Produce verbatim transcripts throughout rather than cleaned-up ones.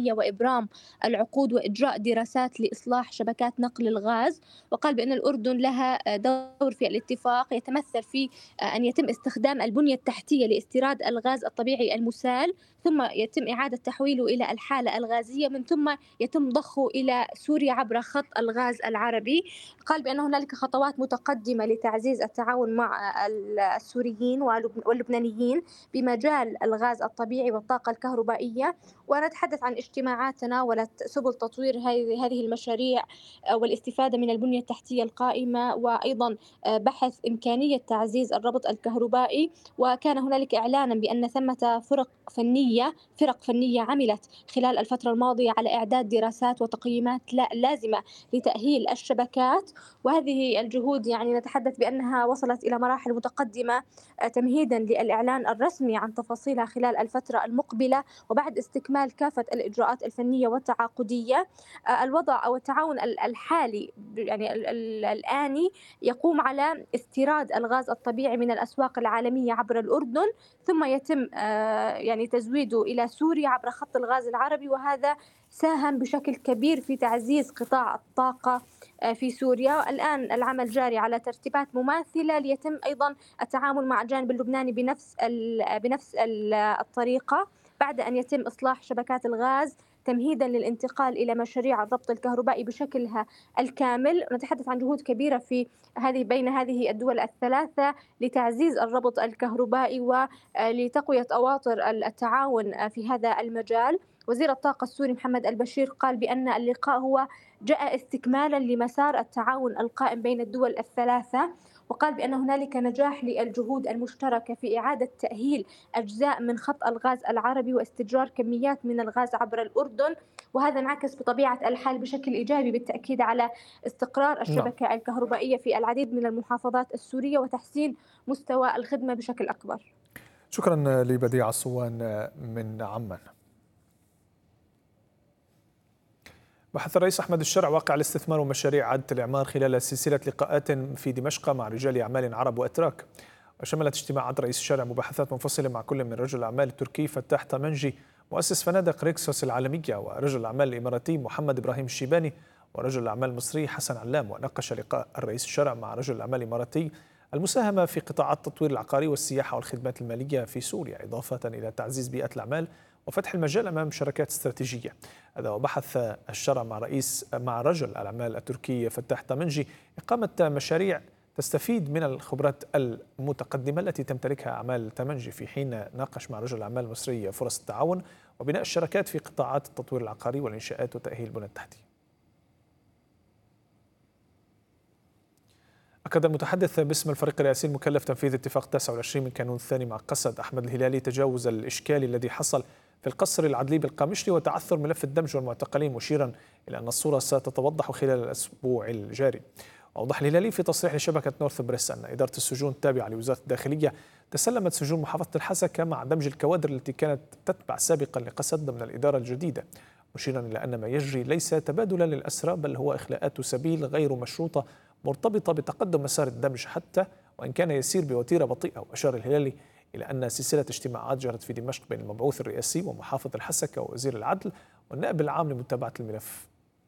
الفنية وإبرام العقود وإجراء دراسات لإصلاح شبكات نقل الغاز. وقال بأن الأردن لها دور في الاتفاق يتمثل في أن يتم استخدام البنية التحتية لاستيراد الغاز الطبيعي المسال، ثم يتم إعادة تحويله إلى الحالة الغازية، من ثم يتم ضخه إلى سوريا عبر خط الغاز العربي. قال بأن هنالك خطوات متقدمة لتعزيز التعاون مع السوريين واللبنانيين بمجال الغاز الطبيعي والطاقة الكهربائية، ونتحدث عن اجتماعات تناولت سبل تطوير هذه المشاريع والاستفادة من البنية التحتية القائمة، وأيضا بحث إمكانية تعزيز الربط الكهربائي. وكان هنالك إعلانا بأن ثمة فرق فنية فرق فنية عملت خلال الفترة الماضية على إعداد دراسات وتقييمات لازمة لتأهيل الشبكات، وهذه الجهود يعني نتحدث بأنها وصلت إلى مراحل متقدمة تمهيدا للإعلان الرسمي عن تفاصيلها خلال الفترة المقبلة، وبعد استكمال كافة الإجراءات الفنية والتعاقدية. الوضع أو التعاون الحالي يعني الآني يقوم على استيراد الغاز الطبيعي من الأسواق العالمية عبر الأردن، ثم يتم يعني تزويده إلى سوريا عبر خط الغاز العربي، وهذا ساهم بشكل كبير في تعزيز قطاع الطاقة في سوريا. الآن العمل جاري على ترتيبات مماثلة ليتم أيضا التعامل مع الجانب اللبناني بنفس بنفس الطريقة بعد أن يتم إصلاح شبكات الغاز تمهيدا للانتقال إلى مشاريع الربط الكهربائي بشكلها الكامل. نتحدث عن جهود كبيرة في هذه بين هذه الدول الثلاثة لتعزيز الربط الكهربائي ولتقوية أواصر التعاون في هذا المجال. وزير الطاقة السوري محمد البشير قال بأن اللقاء هو جاء استكمالا لمسار التعاون القائم بين الدول الثلاثة، وقال بأن هنالك نجاح للجهود المشتركة في إعادة تأهيل أجزاء من خط الغاز العربي واستئجار كميات من الغاز عبر الأردن، وهذا انعكس بطبيعة الحال بشكل إيجابي بالتأكيد على استقرار نعم. الشبكة الكهربائية في العديد من المحافظات السورية وتحسين مستوى الخدمة بشكل أكبر. شكرا لبديع الصوان من عمان. بحث الرئيس أحمد الشرع واقع الاستثمار ومشاريع إعادة الإعمار خلال سلسلة لقاءات في دمشق مع رجال أعمال عرب وأتراك، وشملت اجتماعات رئيس الشرع مباحثات منفصلة مع كل من رجل الأعمال التركي فتاح طمنجي مؤسس فنادق ريكسوس العالمية، ورجل الأعمال الإماراتي محمد إبراهيم الشيباني، ورجل الأعمال المصري حسن علام. وناقش لقاء الرئيس الشرع مع رجل الأعمال الإماراتي المساهمة في قطاعات التطوير العقاري والسياحة والخدمات المالية في سوريا، إضافة إلى تعزيز بيئة الأعمال وفتح المجال أمام شركات استراتيجية. هذا وبحث الشرع مع رئيس مع رجل الأعمال التركي فتاح طمنجي إقامة مشاريع تستفيد من الخبرات المتقدمة التي تمتلكها أعمال طمنجي، في حين ناقش مع رجل الأعمال المصري فرص التعاون وبناء الشركات في قطاعات التطوير العقاري والإنشاءات وتأهيل البنى التحتية. أكد المتحدث باسم الفريق الرئاسي المكلف تنفيذ اتفاق تسعة وعشرين من كانون الثاني مع قسد أحمد الهلالي تجاوز الإشكال الذي حصل في القصر العدلي بالقامشلي وتعثر ملف الدمج والمعتقلين، مشيرا إلى أن الصورة ستتوضح خلال الأسبوع الجاري. أوضح الهلالي في تصريح لشبكة نورث بريس أن إدارة السجون التابعة لوزارة الداخلية تسلمت سجون محافظة الحسكة مع دمج الكوادر التي كانت تتبع سابقا لقسد ضمن الإدارة الجديدة، مشيرا إلى أن ما يجري ليس تبادلا للأسرى بل هو إخلاءات سبيل غير مشروطة مرتبطة بتقدم مسار الدمج حتى وإن كان يسير بوتيرة بطيئة. وأشار الهلالي إلى أن سلسلة اجتماعات جرت في دمشق بين المبعوث الرئاسي ومحافظ الحسكة ووزير العدل والنائب العام لمتابعة الملف.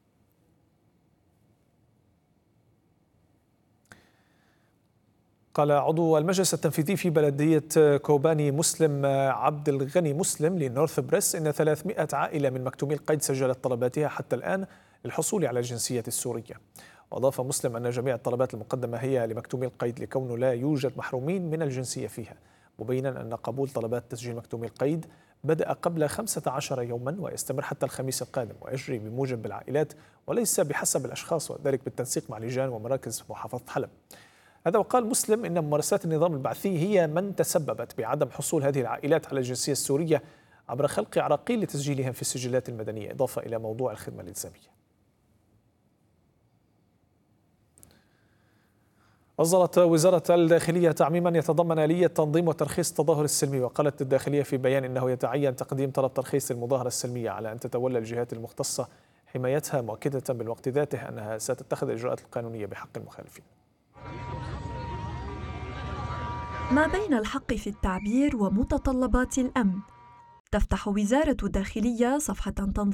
قال عضو المجلس التنفيذي في بلدية كوباني مسلم عبد الغني مسلم لنورث بريس إن ثلاثمائة عائلة من مكتومي القيد سجلت طلباتها حتى الآن للحصول على الجنسية السورية. وأضاف مسلم أن جميع الطلبات المقدمة هي لمكتومي القيد لكونه لا يوجد محرومين من الجنسية فيها، مبينا أن قبول طلبات تسجيل مكتومي القيد بدأ قبل خمسة عشر يوما ويستمر حتى الخميس القادم، ويجري بموجب العائلات وليس بحسب الأشخاص، وذلك بالتنسيق مع لجان ومراكز محافظة حلب. هذا وقال مسلم إن ممارسات النظام البعثي هي من تسببت بعدم حصول هذه العائلات على الجنسية السورية عبر خلق عراقيل لتسجيلهم في السجلات المدنية، إضافة إلى موضوع الخدمة الإلزامية. أصدرت وزارة الداخلية تعميما يتضمن آلية تنظيم وترخيص التظاهر السلمي، وقالت الداخلية في بيان إنه يتعين تقديم طلب ترخيص المظاهرة السلمية على أن تتولى الجهات المختصة حمايتها، مؤكدة بالوقت ذاته أنها ستتخذ الإجراءات القانونية بحق المخالفين. ما بين الحق في التعبير ومتطلبات الأمن، تفتح وزارة الداخلية صفحة تنظيم